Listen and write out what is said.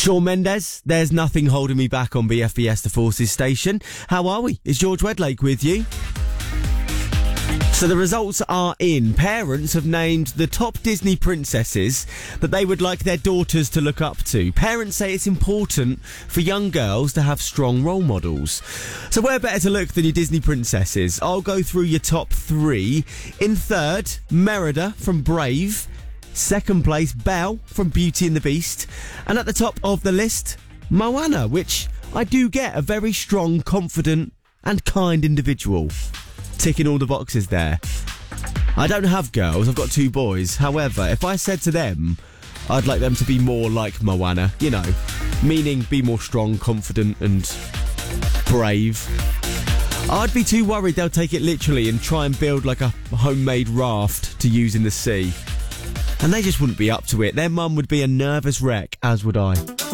Shawn Mendes, There's Nothing Holding Me Back on BFBS The Forces station. How are we? It's George Wedlake with you. So the results are in. Parents have named the top Disney princesses that they would like their daughters to look up to. Parents say it's important for young girls to have strong role models. So where better to look than your Disney princesses? I'll go through your top 3. In third, Merida from Brave. Second place, Belle from Beauty and the Beast. And at the top of the list, Moana, which I do get, a very strong, confident and kind individual. Ticking all the boxes there. I don't have girls, I've got 2 boys. However, if I said to them, I'd like them to be more like Moana, you know, meaning be more strong, confident and brave, I'd be too worried they'll take it literally and try and build like a homemade raft to use in the sea. And they just wouldn't be up to it. Their mum would be a nervous wreck, as would I.